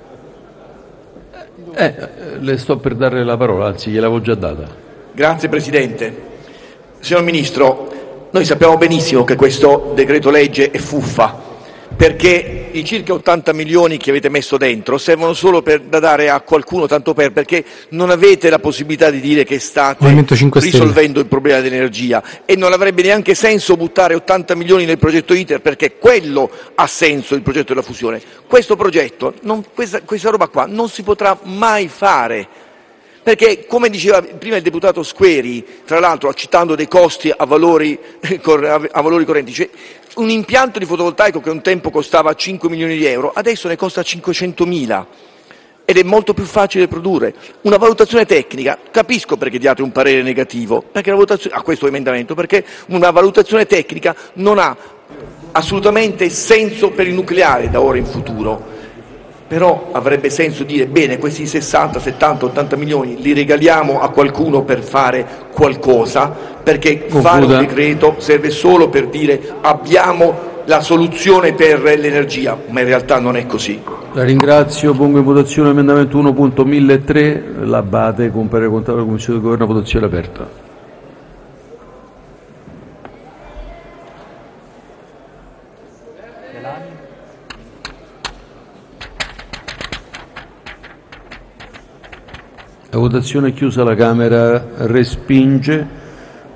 Eh, le sto per dare la parola, anzi gliel'avevo già data. Grazie Presidente. Signor Ministro, noi sappiamo benissimo che questo decreto legge è fuffa, perché i circa ottanta milioni che avete messo dentro servono solo per, da dare a qualcuno, tanto per, perché non avete la possibilità di dire che state risolvendo il problema dell'energia, e non avrebbe neanche senso buttare ottanta milioni nel progetto ITER, perché quello ha senso, il progetto della fusione. Questo progetto, non, questa, questa roba qua non si potrà mai fare, perché, come diceva prima il deputato Squeri, tra l'altro citando dei costi a valori, a valori correnti, cioè un impianto di fotovoltaico che un tempo costava cinque milioni di euro, adesso ne costa cinquecentomila ed è molto più facile produrre. Una valutazione tecnica, capisco perché diate un parere negativo perché la valutazione, a questo emendamento, perché una valutazione tecnica non ha assolutamente senso per il nucleare da ora in futuro. Però avrebbe senso dire, bene, questi sessanta, settanta, ottanta milioni li regaliamo a qualcuno per fare qualcosa, perché Concluda. Fare un decreto serve solo per dire abbiamo la soluzione per l'energia, ma in realtà non è così. La ringrazio, pongo in votazione l'emendamento uno punto milletre, L'Abbate, con parere contrario della Commissione di Governo, votazione aperta. La votazione è chiusa, la Camera respinge.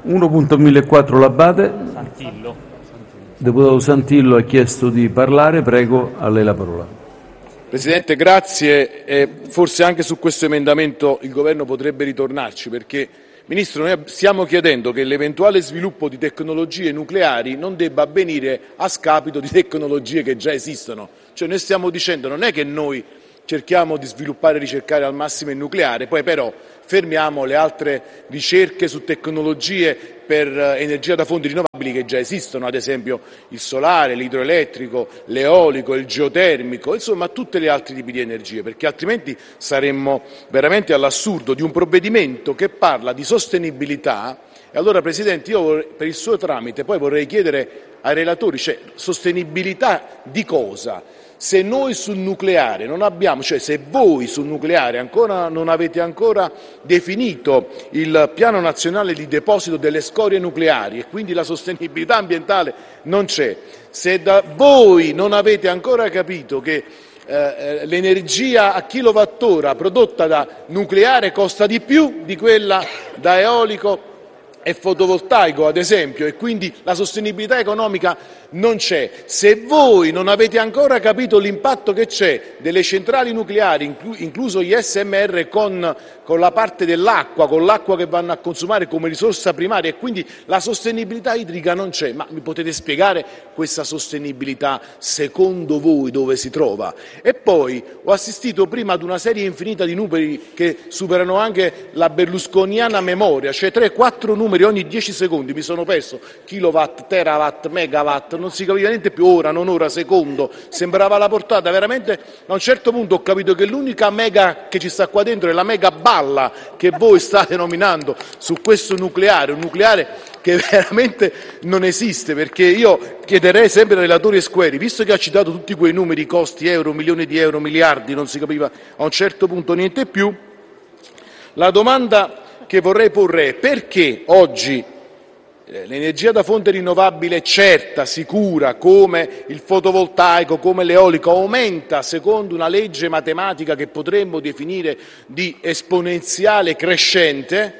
uno punto millequattro L'Abbate. Santillo. Deputato Santillo ha chiesto di parlare, prego, a lei la parola. Presidente, grazie. Eh, forse anche su questo emendamento il Governo potrebbe ritornarci, perché, Ministro, noi stiamo chiedendo che l'eventuale sviluppo di tecnologie nucleari non debba avvenire a scapito di tecnologie che già esistono. Cioè noi stiamo dicendo, non è che noi cerchiamo di sviluppare e ricercare al massimo il nucleare, poi però fermiamo le altre ricerche su tecnologie per energia da fonti rinnovabili che già esistono, ad esempio il solare, l'idroelettrico, l'eolico, il geotermico, insomma tutti gli altri tipi di energie, perché altrimenti saremmo veramente all'assurdo di un provvedimento che parla di sostenibilità. E allora, Presidente, io vorrei, per il suo tramite poi vorrei chiedere ai relatori, cioè sostenibilità di cosa? Se noi sul nucleare non abbiamo, cioè se voi sul nucleare ancora non avete ancora definito il piano nazionale di deposito delle scorie nucleari e quindi la sostenibilità ambientale non c'è, se da voi non avete ancora capito che eh, l'energia a kilowattora prodotta da nucleare costa di più di quella da eolico e fotovoltaico, ad esempio, e quindi la sostenibilità economica non c'è. Se voi non avete ancora capito l'impatto che c'è delle centrali nucleari, inclu- incluso gli S M R, con, con la parte dell'acqua, con l'acqua che vanno a consumare come risorsa primaria, e quindi la sostenibilità idrica non c'è, ma mi potete spiegare questa sostenibilità secondo voi dove si trova? E poi ho assistito prima ad una serie infinita di numeri che superano anche la berlusconiana memoria, cioè tre quattro numeri ogni dieci secondi, mi sono perso kilowatt, terawatt, megawatt, non si capiva niente più, ora, non ora, secondo, sembrava la portata, veramente a un certo punto ho capito che l'unica mega che ci sta qua dentro è la mega balla che voi state nominando su questo nucleare, un nucleare che veramente non esiste, perché io chiederei sempre ai relatori Esqueri, visto che ha citato tutti quei numeri, costi, euro, milioni di euro, miliardi, non si capiva a un certo punto niente più, la domanda che vorrei porre è: perché oggi l'energia da fonte rinnovabile certa, sicura, come il fotovoltaico, come l'eolico, aumenta secondo una legge matematica che potremmo definire di esponenziale crescente,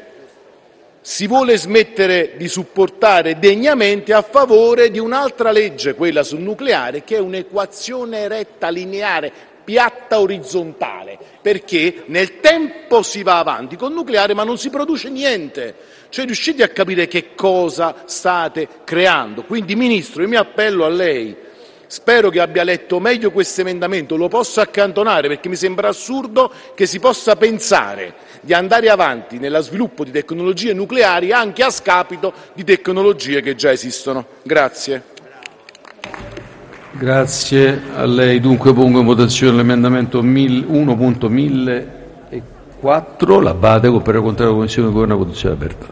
si vuole smettere di supportare degnamente a favore di un'altra legge, quella sul nucleare, che è un'equazione retta lineare, piatta orizzontale, perché nel tempo si va avanti col nucleare ma non si produce niente. Cioè riuscite a capire che cosa state creando? Quindi, Ministro, io mi appello a lei, spero che abbia letto meglio questo emendamento, lo posso accantonare perché mi sembra assurdo che si possa pensare di andare avanti nello sviluppo di tecnologie nucleari anche a scapito di tecnologie che già esistono. Grazie. Grazie a lei. Dunque pongo in votazione l'emendamento uno punto millequattro. L'Abbate, con parere contrario della Commissione di Governo, votazione aperta.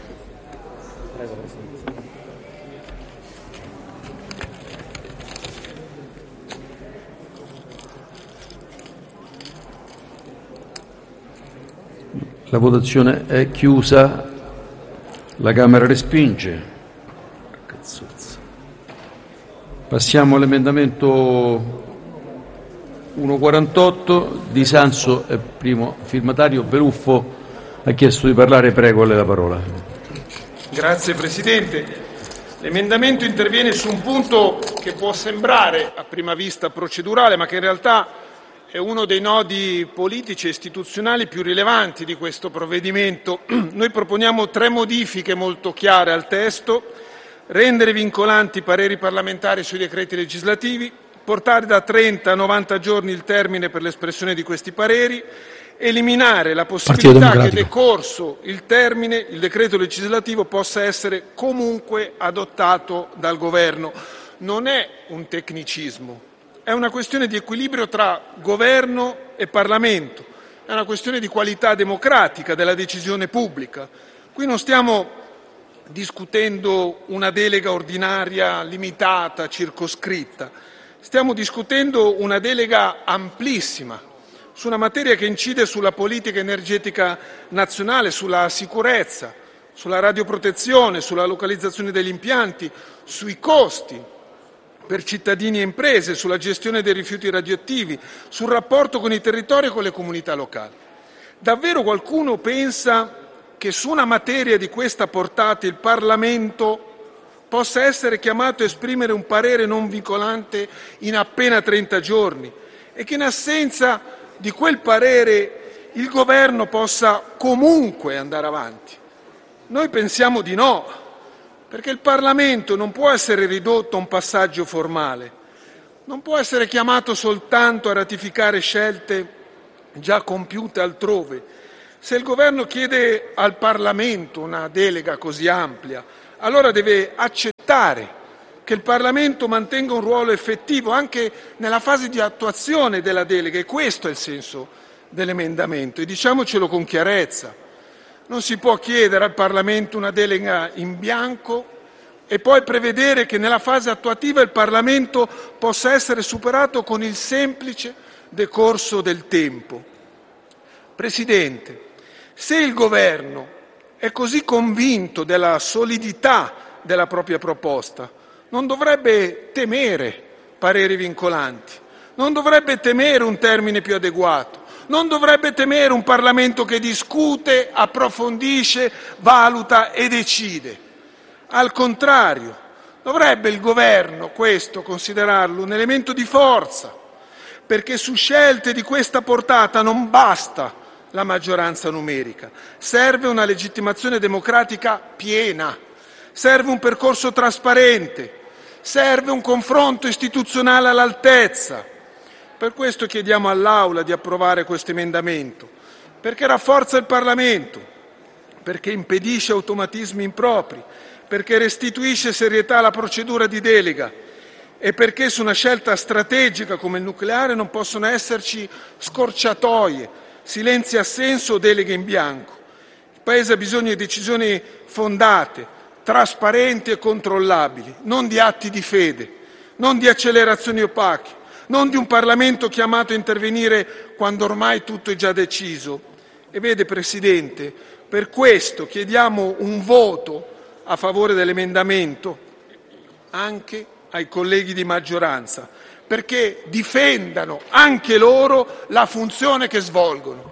La votazione è chiusa. La Camera respinge. Passiamo all'emendamento uno punto quarantotto. Di Sanso è primo firmatario. Beruffo ha chiesto di parlare. Prego, a lei la parola. Grazie Presidente. L'emendamento interviene su un punto che può sembrare a prima vista procedurale, ma che in realtà è uno dei nodi politici e istituzionali più rilevanti di questo provvedimento. Noi proponiamo tre modifiche molto chiare al testo: rendere vincolanti i pareri parlamentari sui decreti legislativi, portare da trenta a novanta giorni il termine per l'espressione di questi pareri, eliminare la possibilità che, decorso il termine, il decreto legislativo possa essere comunque adottato dal Governo. Non è un tecnicismo, è una questione di equilibrio tra Governo e Parlamento, è una questione di qualità democratica della decisione pubblica. Qui non stiamo discutendo una delega ordinaria, limitata, circoscritta. Stiamo discutendo una delega amplissima su una materia che incide sulla politica energetica nazionale, sulla sicurezza, sulla radioprotezione, sulla localizzazione degli impianti, sui costi per cittadini e imprese, sulla gestione dei rifiuti radioattivi, sul rapporto con i territori e con le comunità locali. Davvero qualcuno pensa che su una materia di questa portata il Parlamento possa essere chiamato a esprimere un parere non vincolante in appena trenta giorni e che in assenza di quel parere il Governo possa comunque andare avanti? Noi pensiamo di no, perché il Parlamento non può essere ridotto a un passaggio formale, non può essere chiamato soltanto a ratificare scelte già compiute altrove. Se il Governo chiede al Parlamento una delega così ampia, allora deve accettare che il Parlamento mantenga un ruolo effettivo anche nella fase di attuazione della delega, e questo è il senso dell'emendamento, e diciamocelo con chiarezza. Non si può chiedere al Parlamento una delega in bianco e poi prevedere che nella fase attuativa il Parlamento possa essere superato con il semplice decorso del tempo. Presidente, se il Governo è così convinto della solidità della propria proposta, non dovrebbe temere pareri vincolanti, non dovrebbe temere un termine più adeguato, non dovrebbe temere un Parlamento che discute, approfondisce, valuta e decide. Al contrario, dovrebbe il Governo questo considerarlo un elemento di forza, perché su scelte di questa portata non basta la maggioranza numerica, serve una legittimazione democratica piena, serve un percorso trasparente, serve un confronto istituzionale all'altezza. Per questo chiediamo all'Aula di approvare questo emendamento, perché rafforza il Parlamento, perché impedisce automatismi impropri, perché restituisce serietà alla procedura di delega e perché su una scelta strategica come il nucleare non possono esserci scorciatoie, silenzi assenso o deleghe in bianco. Il Paese ha bisogno di decisioni fondate, trasparenti e controllabili, non di atti di fede, non di accelerazioni opache, non di un Parlamento chiamato a intervenire quando ormai tutto è già deciso. E vede, Presidente, per questo chiediamo un voto a favore dell'emendamento anche ai colleghi di maggioranza, perché difendano anche loro la funzione che svolgono.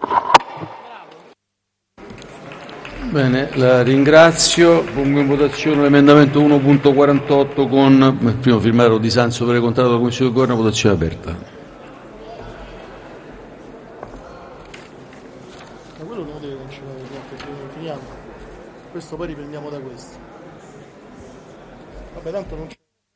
Bene, la ringrazio. Pongo in votazione l'emendamento uno punto quarantotto con il primo firmatario Di Sanzo per il contratto della Commissione del Governo. Votazione aperta. Ma quello non deve cancellare, perché finiamo. Questo poi riprendiamo da questo. Vabbè, tanto non c'è.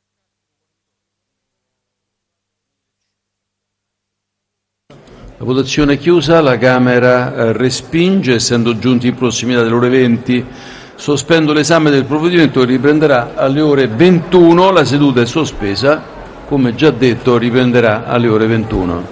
La votazione è chiusa, la Camera respinge, essendo giunti in prossimità delle ore venti. Sospendo l'esame del provvedimento che riprenderà alle ore ventuno, la seduta è sospesa, come già detto riprenderà alle ore ventuno.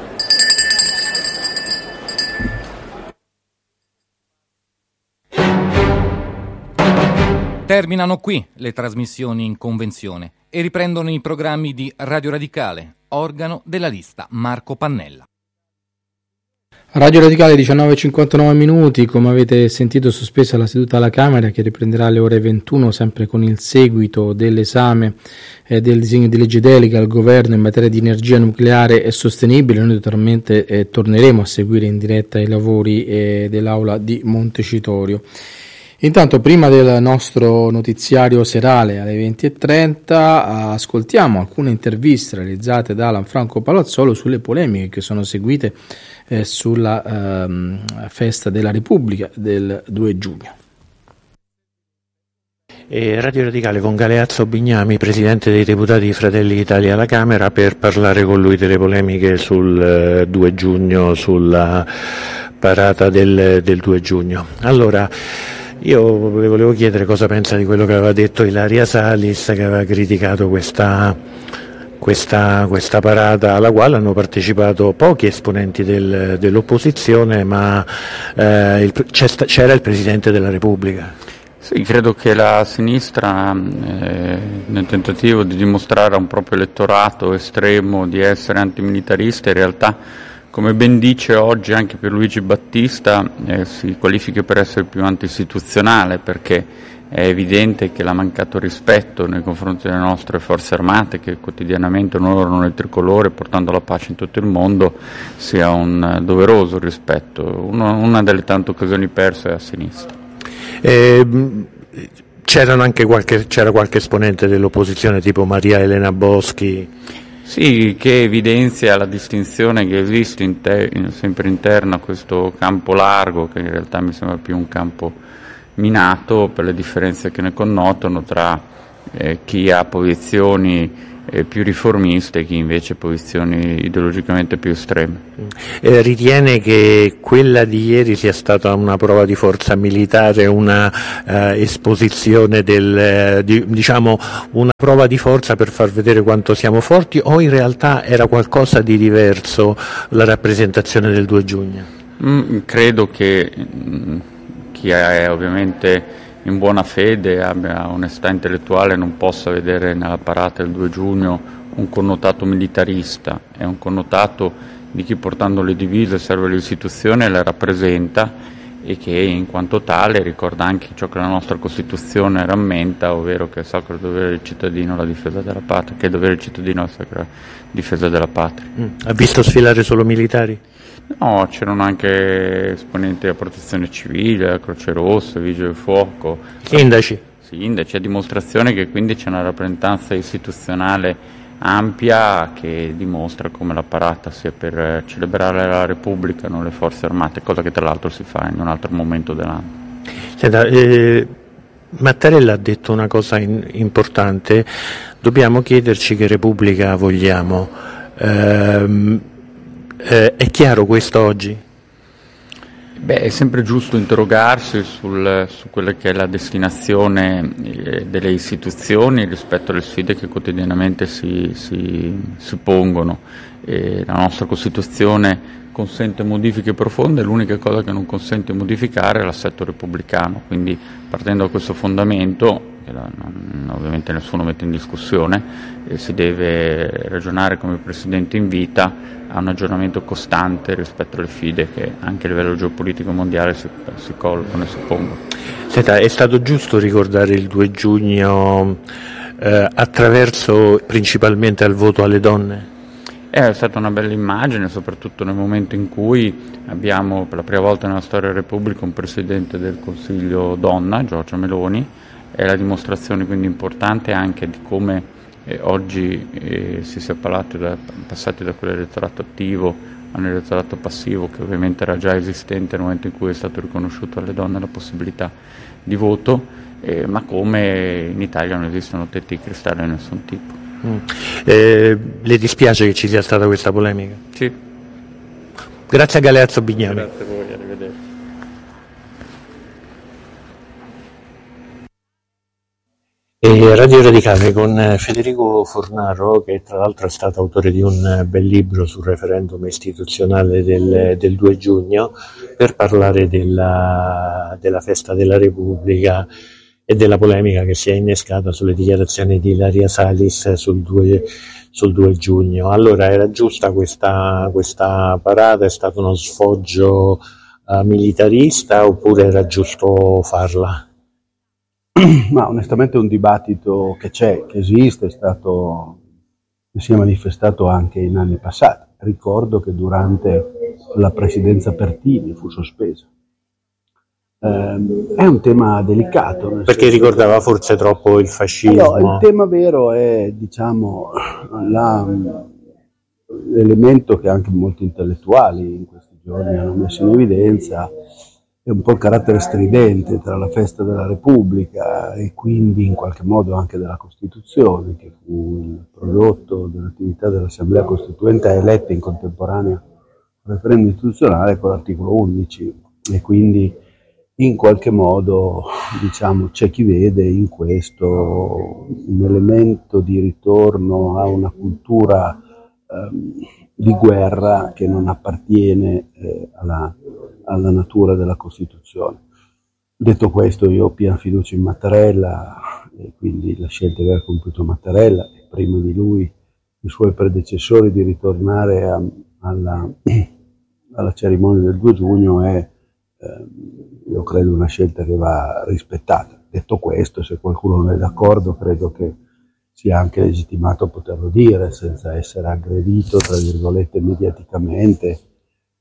Terminano qui le trasmissioni in convenzione e riprendono i programmi di Radio Radicale, organo della lista Marco Pannella. Radio Radicale diciannove e cinquantanove minuti, come avete sentito sospesa la seduta alla Camera che riprenderà alle ore ventuno, sempre con il seguito dell'esame eh, del disegno di legge delega al Governo in materia di energia nucleare e sostenibile. Noi naturalmente eh, torneremo a seguire in diretta i lavori eh, dell'Aula di Montecitorio. Intanto, prima del nostro notiziario serale alle venti e trenta, ascoltiamo alcune interviste realizzate da Lanfranco Palazzolo sulle polemiche che sono seguite eh, sulla ehm, festa della Repubblica del due giugno. E Radio Radicale con Galeazzo Bignami, presidente dei deputati di Fratelli d'Italia alla Camera, per parlare con lui delle polemiche sul eh, due giugno, sulla parata del, del due giugno. Allora, io le volevo chiedere cosa pensa di quello che aveva detto Ilaria Salis, che aveva criticato questa, questa, questa parata alla quale hanno partecipato pochi esponenti del, dell'opposizione, ma eh, il, c'era il Presidente della Repubblica. Sì, credo che la sinistra, eh, nel tentativo di dimostrare a un proprio elettorato estremo di essere antimilitarista, in realtà, come ben dice oggi anche Pierluigi Battista, eh, si qualifica per essere più anti-istituzionale, perché è evidente che l'ha mancato rispetto nei confronti delle nostre forze armate, che quotidianamente onorano il tricolore portando la pace in tutto il mondo, sia un doveroso rispetto. Uno, una delle tante occasioni perse è a sinistra. Eh, c'erano anche qualche, c'era qualche esponente dell'opposizione tipo Maria Elena Boschi? Sì, che evidenzia la distinzione che esiste in te, in, sempre interna a questo campo largo, che in realtà mi sembra più un campo minato per le differenze che ne connotano tra eh, chi ha posizioni eh, più riformiste e chi invece posizioni ideologicamente più estreme. Eh, ritiene che quella di ieri sia stata una prova di forza militare, una eh, esposizione del, eh, di, diciamo una prova di forza per far vedere quanto siamo forti, o in realtà era qualcosa di diverso la rappresentazione del due giugno? Mm, credo che mm, chi è ovviamente in buona fede, abbia onestà intellettuale, non possa vedere nella parata del due giugno un connotato militarista, è un connotato di chi portando le divise serve l'istituzione e le rappresenta, e che in quanto tale ricorda anche ciò che la nostra Costituzione rammenta, ovvero che è sacro dovere del cittadino la difesa della patria, che il dovere del cittadino è la sacra difesa della patria. Mm. Ha visto sfilare solo militari? No, c'erano anche esponenti della protezione civile, la Croce Rossa, Vigili del Fuoco. Sindaci? Sindaci, a dimostrazione che quindi c'è una rappresentanza istituzionale ampia che dimostra come la parata sia per celebrare la Repubblica, non le forze armate, cosa che tra l'altro si fa in un altro momento dell'anno. Senta, eh, Mattarella ha detto una cosa in, importante, dobbiamo chiederci che Repubblica vogliamo. Ehm, Eh, è chiaro questo oggi? Beh, è sempre giusto interrogarsi sul, su quella che è la destinazione eh, delle istituzioni rispetto alle sfide che quotidianamente si, si, si pongono. E la nostra Costituzione consente modifiche profonde, l'unica cosa che non consente modificare è l'assetto repubblicano, quindi partendo da questo fondamento, che la, non, ovviamente nessuno mette in discussione, eh, si deve ragionare come il Presidente invita a un aggiornamento costante rispetto alle sfide che anche a livello geopolitico mondiale si, si collocano e si pongono. Senta, è stato giusto ricordare il due giugno eh, attraverso principalmente al voto alle donne? È stata una bella immagine, soprattutto nel momento in cui abbiamo per la prima volta nella storia della Repubblica un Presidente del Consiglio donna, Giorgia Meloni. È la dimostrazione quindi importante anche di come eh, oggi eh, si sia parlato da, passati da quell'elettorato attivo a un elettorato passivo, che ovviamente era già esistente nel momento in cui è stato riconosciuto alle donne la possibilità di voto, eh, ma come in Italia non esistono tetti di cristallo di nessun tipo. Mm. Eh, le dispiace che ci sia stata questa polemica? Sì. Grazie a Galeazzo Bignami. Grazie a voi, arrivederci. E Radio Radicale con Federico Fornaro, che tra l'altro è stato autore di un bel libro sul referendum istituzionale del, del due giugno, per parlare della, della festa della Repubblica e della polemica che si è innescata sulle dichiarazioni di Ilaria Salis sul due, sul due giugno. Allora, era giusta questa, questa parata? È stato uno sfoggio uh, militarista oppure era giusto farla? Ma onestamente è un dibattito che c'è, che esiste, è stato, si è manifestato anche in anni passati. Ricordo che durante la presidenza Pertini fu sospesa. Eh, è un tema delicato. Perché ricordava forse troppo il fascismo? No, il tema vero è, diciamo, la, l'elemento che anche molti intellettuali in questi giorni hanno messo in evidenza, è un po' il carattere stridente tra la festa della Repubblica e quindi in qualche modo anche della Costituzione, che fu il prodotto dell'attività dell'Assemblea Costituente eletta in contemporanea al referendum istituzionale con l'articolo undici, e quindi in qualche modo, diciamo, c'è chi vede in questo un elemento di ritorno a una cultura ehm, di guerra che non appartiene eh, alla alla natura della Costituzione. Detto questo, io ho piena fiducia in Mattarella, e quindi la scelta che ha compiuto Mattarella e prima di lui i suoi predecessori di ritornare a, alla, alla cerimonia del due giugno è, eh, io credo, una scelta che va rispettata. Detto questo, se qualcuno non è d'accordo, credo che sia anche legittimato poterlo dire senza essere aggredito, tra virgolette, mediaticamente,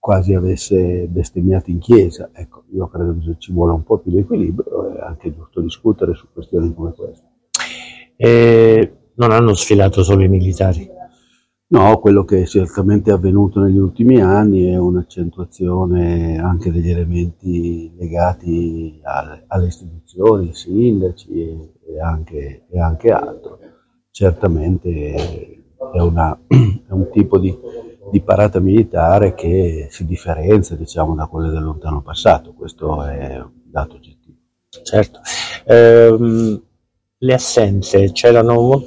quasi avesse bestemmiato in chiesa. Ecco, io credo che ci vuole un po' più di equilibrio, è anche giusto discutere su questioni come queste. E non hanno sfilato solo i militari? No, quello che è certamente avvenuto negli ultimi anni è un'accentuazione anche degli elementi legati alle, alle istituzioni, ai sindaci e, e, anche, e anche altro. Certamente è, una, è un tipo di, di parata militare che si differenzia, diciamo, da quelle del lontano passato, questo è un dato oggettivo. Certo. Ehm, le assenze, c'erano molti